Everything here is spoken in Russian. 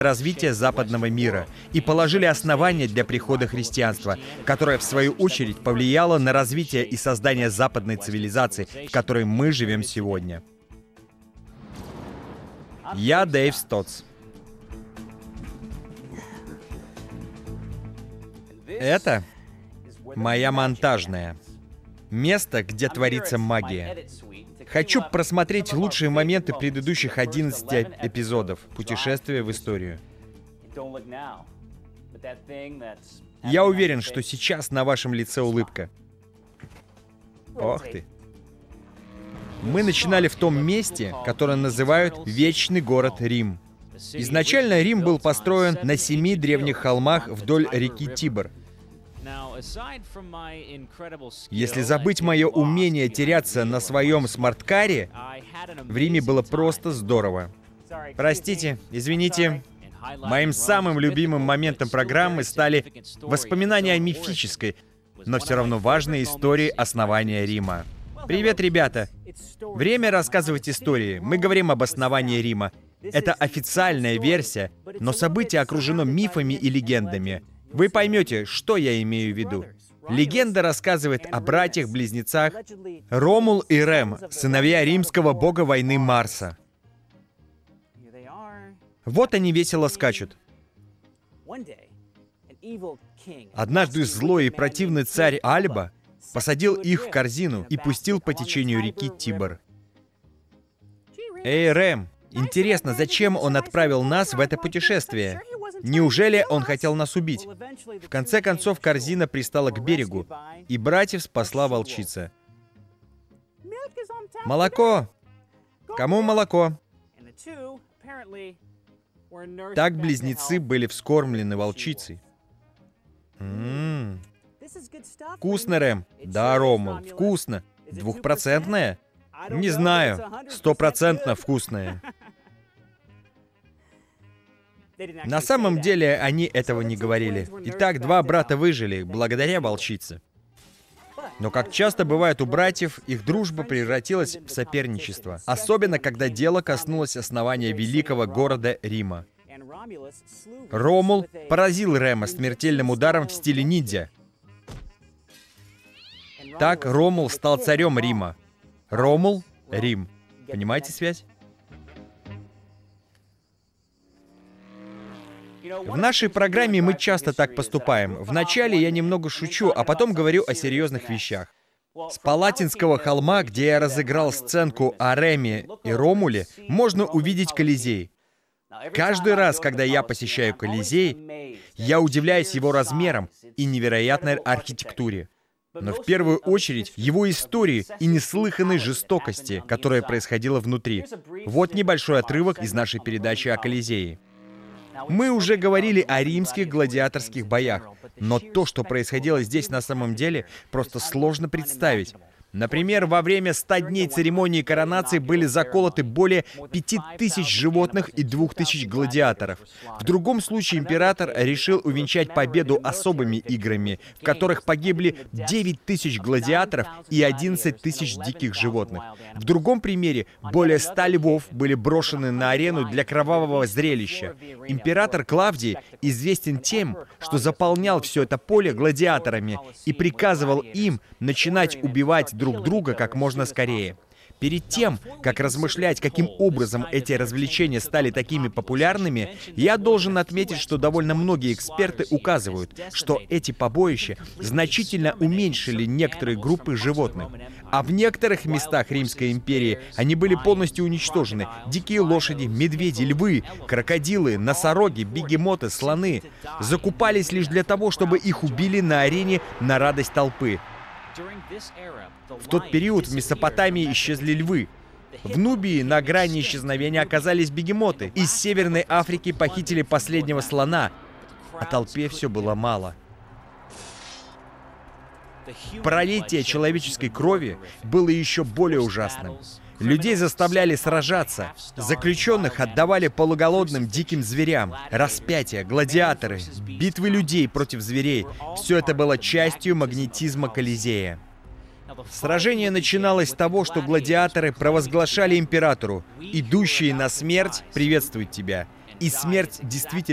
развития западного мира и положили основания для прихода христианства, которое, в свою очередь, повлияло на развитие и создание западной цивилизации, в которой мы живем сегодня. Я Дэйв Стотс. Это моя монтажная. Место, где творится магия. Хочу просмотреть лучшие моменты предыдущих 11 эпизодов «Путешествие в историю». Я уверен, что сейчас на вашем лице улыбка. Ох ты. Мы начинали в том месте, которое называют «Вечный город Рим». Изначально Рим был построен на 7 древних холмах вдоль реки Тибр. Если забыть мое умение теряться на своем смарт-каре, в Риме было просто здорово. Простите, извините. Моим самым любимым моментом программы стали воспоминания о мифической, но все равно важной истории основания Рима. Привет, ребята! Время рассказывать истории. Мы говорим об основании Рима. Это официальная версия, но событие окружено мифами и легендами. Вы поймете, что я имею в виду. Легенда рассказывает о братьях-близнецах Ромул и Рем, сыновья римского бога войны Марса. Вот они весело скачут. Однажды злой и противный царь Альба посадил их в корзину и пустил по течению реки Тибр. Эй, Рем, интересно, зачем он отправил нас в это путешествие? Неужели он хотел нас убить? В конце концов, корзина пристала к берегу, и братьев спасла волчица. Молоко! Кому молоко? Так близнецы были вскормлены волчицей. Вкусно, Рэм. Да, Ромул, вкусно. 2%? Не знаю. 100% вкусное. На самом деле, они этого не говорили. Итак, 2 брата выжили, благодаря волчице. Но как часто бывает у братьев, их дружба превратилась в соперничество. Особенно, когда дело коснулось основания великого города Рима. Ромул поразил Рема смертельным ударом в стиле ниндзя. Так Ромул стал царем Рима. Ромул — Рим. Понимаете связь? В нашей программе мы часто так поступаем. Вначале я немного шучу, а потом говорю о серьезных вещах. С Палатинского холма, где я разыграл сценку о Реме и Ромуле, можно увидеть Колизей. Каждый раз, когда я посещаю Колизей, я удивляюсь его размерам и невероятной архитектуре. Но в первую очередь его истории и неслыханной жестокости, которая происходила внутри. Вот небольшой отрывок из нашей передачи о Колизее. Мы уже говорили о римских гладиаторских боях, но то, что происходило здесь на самом деле, просто сложно представить. Например, во время 100 дней церемонии коронации были заколоты более 5000 животных и 2000 гладиаторов. В другом случае император решил увенчать победу особыми играми, в которых погибли 9000 гладиаторов и 11 тысяч диких животных. В другом примере более 100 львов были брошены на арену для кровавого зрелища. Император Клавдий известен тем, что заполнял все это поле гладиаторами и приказывал им начинать убивать друг друга как можно скорее. Перед тем, как размышлять, каким образом эти развлечения стали такими популярными, я должен отметить, что довольно многие эксперты указывают, что эти побоища значительно уменьшили некоторые группы животных. А в некоторых местах Римской империи они были полностью уничтожены. Дикие лошади, медведи, львы, крокодилы, носороги, бегемоты, слоны закупались лишь для того, чтобы их убили на арене на радость толпы. В тот период в Месопотамии исчезли львы. В Нубии на грани исчезновения оказались бегемоты. Из Северной Африки похитили последнего слона, а толпе все было мало. Пролитие человеческой крови было еще более ужасным. Людей заставляли сражаться, заключенных отдавали полуголодным диким зверям, распятия, гладиаторы, битвы людей против зверей — все это было частью магнетизма Колизея. Сражение начиналось с того, что гладиаторы провозглашали императору: «Идущие на смерть приветствуют тебя». И смерть действительно